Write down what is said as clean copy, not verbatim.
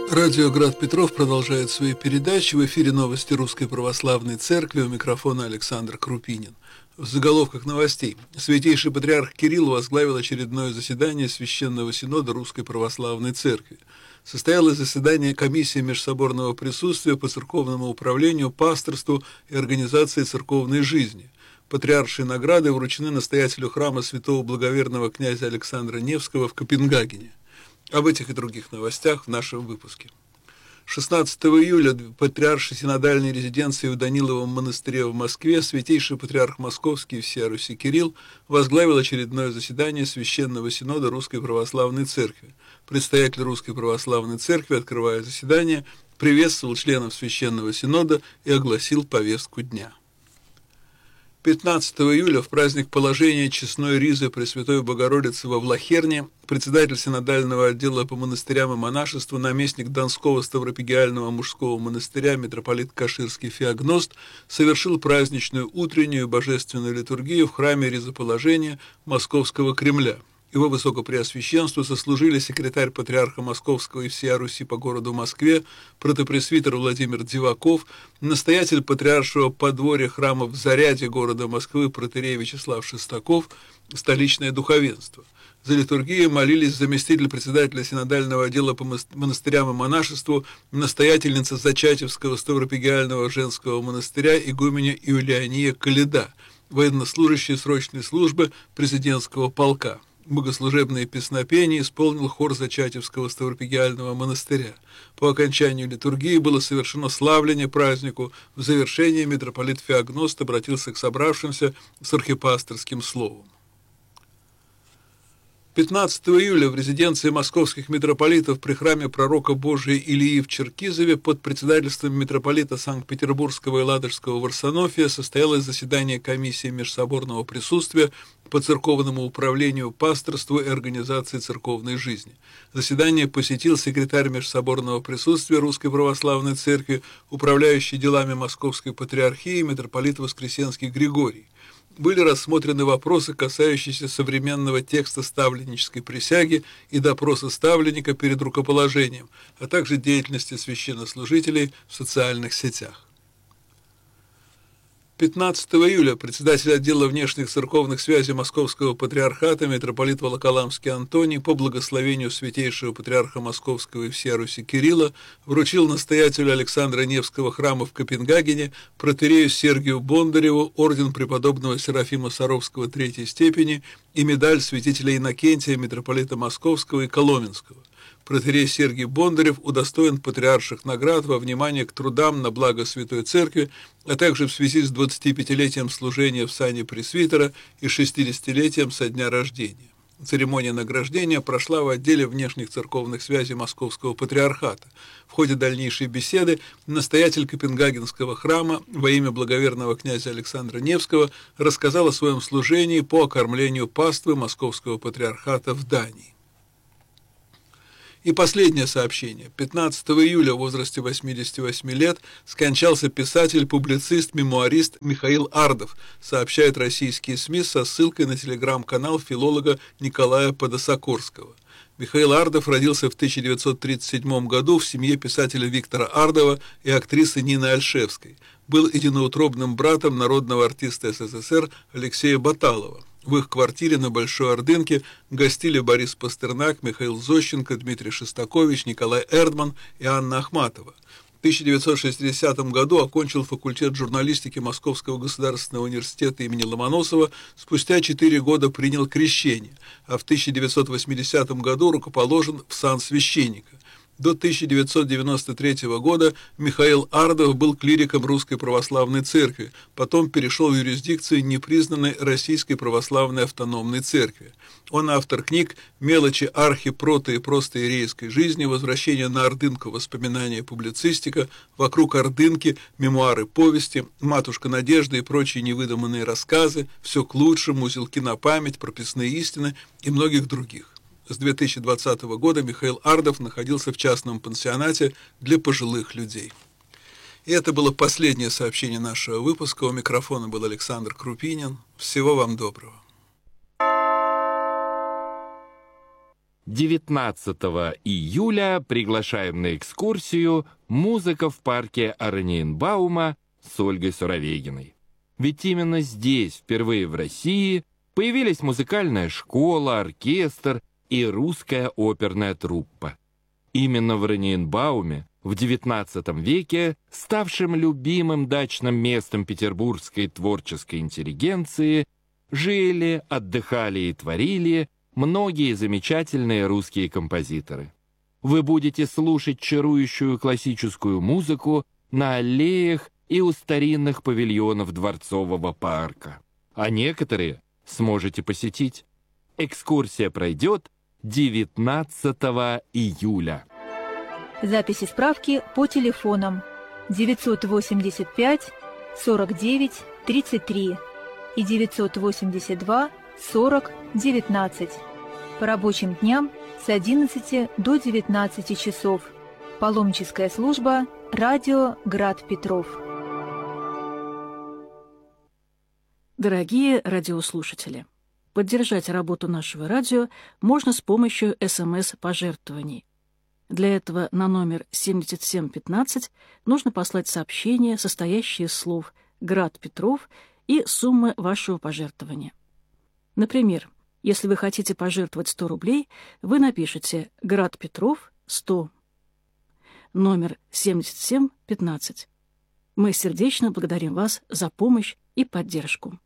Радио «Град Петров» продолжает свои передачи. В эфире новости Русской Православной Церкви. У микрофона Александр Крупинин. В заголовках новостей. Святейший Патриарх Кирилл возглавил очередное заседание Священного Синода Русской Православной Церкви. Состоялось заседание Комиссии межсоборного присутствия по церковному управлению, пасторству и организации церковной жизни. Патриаршие награды вручены настоятелю храма святого благоверного князя Александра Невского в Копенгагене. Об этих и других новостях в нашем выпуске. 16 июля в Патриаршей синодальной резиденции в Даниловом монастыре в Москве Святейший Патриарх Московский и всея Руси Кирилл возглавил очередное заседание Священного Синода Русской Православной Церкви. Предстоятель Русской Православной Церкви, открывая заседание, приветствовал членов Священного Синода и огласил повестку дня. 15 июля в праздник положения Честной Ризы Пресвятой Богородицы во Влахерне председатель синодального отдела по монастырям и монашеству, наместник Донского Ставропигиального мужского монастыря митрополит Каширский Феогност совершил праздничную утреннюю божественную литургию в храме Ризоположения Московского Кремля. Его Высокопреосвященству сослужили секретарь Патриарха Московского и всея Руси по городу Москве, протопресвитер Владимир Диваков, настоятель Патриаршего подворья храма в Заряде города Москвы протоиерей Вячеслав Шестаков, столичное духовенство. За литургией молились заместитель председателя синодального отдела по монастырям и монашеству, настоятельница Зачатевского Ставропигиального женского монастыря игуменя Иулиания Каледа, военнослужащий срочной службы президентского полка. Богослужебные песнопения исполнил хор Зачатевского Ставропигиального монастыря. По окончанию литургии было совершено славление празднику. В завершение митрополит Феогност обратился к собравшимся с архипасторским словом. 15 июля в резиденции московских митрополитов при храме пророка Божия Илии в Черкизове под председательством митрополита Санкт-Петербургского и Ладожского Варсонофия состоялось заседание комиссии межсоборного присутствия по церковному управлению, пасторству и организации церковной жизни. Заседание посетил секретарь межсоборного присутствия Русской Православной Церкви, управляющий делами Московской Патриархии митрополит Воскресенский Григорий. Были рассмотрены вопросы, касающиеся современного текста ставленнической присяги и допроса ставленника перед рукоположением, а также деятельности священнослужителей в социальных сетях. 15 июля председатель отдела внешних церковных связей Московского Патриархата митрополит Волоколамский Антоний по благословению Святейшего Патриарха Московского и всея Руси Кирилла вручил настоятелю Александра Невского храма в Копенгагене протоиерею Сергию Бондареву орден преподобного Серафима Саровского третьей степени и медаль святителя Иннокентия митрополита Московского и Коломенского. Протоиерей Сергий Бондарев удостоен патриарших наград во внимание к трудам на благо Святой Церкви, а также в связи с 25-летием служения в сане пресвитера и 60-летием со дня рождения. Церемония награждения прошла в отделе внешних церковных связей Московского Патриархата. В ходе дальнейшей беседы настоятель Копенгагенского храма во имя благоверного князя Александра Невского рассказал о своем служении по окормлению паствы Московского Патриархата в Дании. И последнее сообщение. 15 июля в возрасте 88 лет скончался писатель, публицист, мемуарист Михаил Ардов, сообщают российские СМИ со ссылкой на телеграм-канал филолога Николая Подосокорского. Михаил Ардов родился в 1937 году в семье писателя Виктора Ардова и актрисы Нины Альшевской. Был единоутробным братом народного артиста СССР Алексея Баталова. В их квартире на Большой Ордынке гостили Борис Пастернак, Михаил Зощенко, Дмитрий Шостакович, Николай Эрдман и Анна Ахматова. В 1960 году окончил факультет журналистики Московского государственного университета имени Ломоносова, спустя 4 года принял крещение, а в 1980 году рукоположен в сан священника. До 1993 года Михаил Ардов был клириком Русской Православной Церкви, потом перешел в юрисдикцию непризнанной Российской Православной Автономной Церкви. Он автор книг «Мелочи архи, прото и простоиерейской жизни», «Возвращение на Ордынку. Воспоминания, публицистика», «Вокруг Ордынки», «Мемуары, повести», «Матушка Надежда» и прочие невыдуманные рассказы, «Все к лучшему», «Узелки на память», «Прописные истины» и многих других. С 2020 года Михаил Ардов находился в частном пансионате для пожилых людей. И это было последнее сообщение нашего выпуска. У микрофона был Александр Крупинин. Всего вам доброго. 19 июля приглашаем на экскурсию «Музыка в парке Ораниенбаума» с Ольгой Суровегиной. Ведь именно здесь, впервые в России, появились музыкальная школа, оркестр и русская оперная труппа. Именно в Ораниенбауме в XIX веке, ставшем любимым дачным местом петербургской творческой интеллигенции, жили, отдыхали и творили многие замечательные русские композиторы. Вы будете слушать чарующую классическую музыку на аллеях и у старинных павильонов Дворцового парка. А некоторые сможете посетить. Экскурсия пройдет 19 июля. Записи справки по телефонам 985 49 33 и 982 40 19. По рабочим дням с 11 до 19 часов. Паломническая служба «Радио Град Петров». Дорогие радиослушатели, поддержать работу нашего радио можно с помощью СМС-пожертвований. Для этого на номер 7715 нужно послать сообщение, состоящее из слов «Град Петров» и суммы вашего пожертвования. Например, если вы хотите пожертвовать 100 рублей, вы напишите «Град Петров 100». Номер 7715. Мы сердечно благодарим вас за помощь и поддержку.